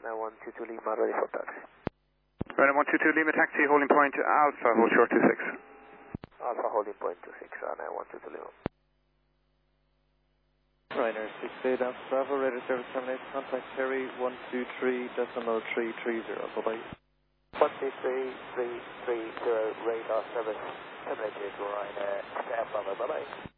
Ryanair 122 Lima, ready for taxi. Ryanair 122 Lima taxi, holding point Alpha, hold short 26. Alpha holding point 26, Ryanair 122 Lima. Ryanair 68 Alpha Bravo, radar service terminate, contact Terry 123.330, bye-bye. 123.330, radar service terminated, Ryanair, stand by, bye-bye.